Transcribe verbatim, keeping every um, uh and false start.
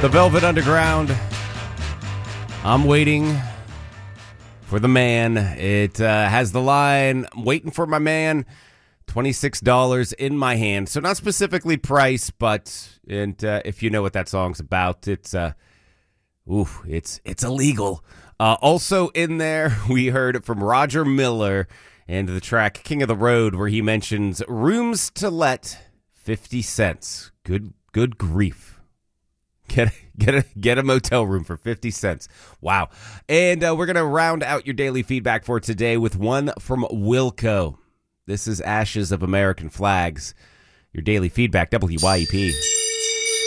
The Velvet Underground. I'm waiting for the man. It uh, has the line, I'm waiting for my man, twenty-six dollars in my hand. So not specifically price, but and uh, if you know what that song's about, it's uh, ooh, it's it's illegal. Uh, also in there, we heard from Roger Miller and the track King of the Road, where he mentions rooms to let, fifty cents. Good, good grief. Get get a get a motel room for fifty cents. Wow. And uh, we're going to round out your daily feedback for today with one from Wilco. This is Ashes of American Flags. Your daily feedback, W Y E P.